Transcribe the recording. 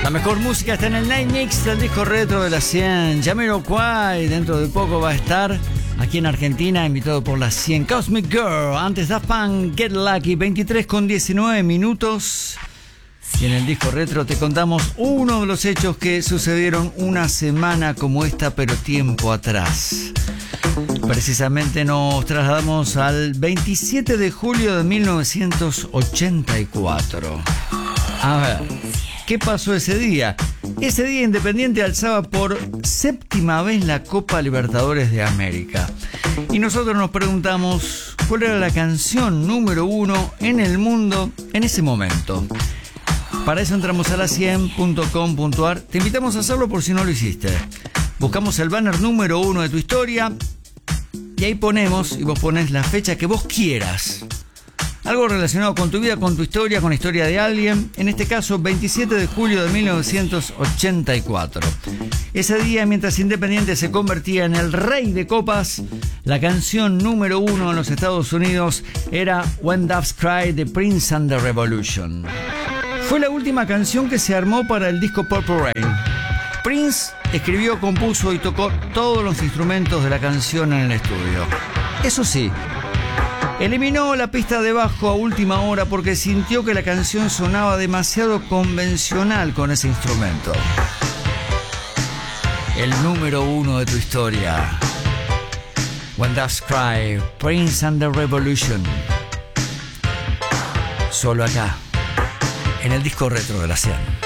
La mejor música está en el Night Mix del disco retro de la 100. Jamiroquai dentro de poco va a estar aquí en Argentina, invitado por la 100. Cosmic Girl, antes Daft Punk, Get Lucky, 23:19 minutos. Y en el disco retro te contamos uno de los hechos que sucedieron una semana como esta, pero tiempo atrás. Precisamente nos trasladamos al 27 de julio de 1984. A ver, ¿qué pasó ese día? Ese día Independiente alzaba por séptima vez la Copa Libertadores de América. Y nosotros nos preguntamos cuál era la canción número 1 en el mundo en ese momento. Para eso entramos a la100.com.ar. Te invitamos a hacerlo por si no lo hiciste. Buscamos el banner número 1 de tu historia y ahí ponemos, y vos pones la fecha que vos quieras. Algo relacionado con tu vida, con tu historia, con la historia de alguien. En este caso, 27 de julio de 1984. Ese día, mientras Independiente se convertía en el rey de copas, la canción número 1 en los Estados Unidos era When Doves Cry de Prince and the Revolution. Fue la última canción que se armó para el disco Purple Rain. Prince escribió, compuso y tocó todos los instrumentos de la canción en el estudio. Eso sí, eliminó la pista de bajo a última hora porque sintió que la canción sonaba demasiado convencional con ese instrumento. El número 1 de tu historia. When Doves Cry, Prince and the Revolution. Solo acá, en el disco retro de la 100.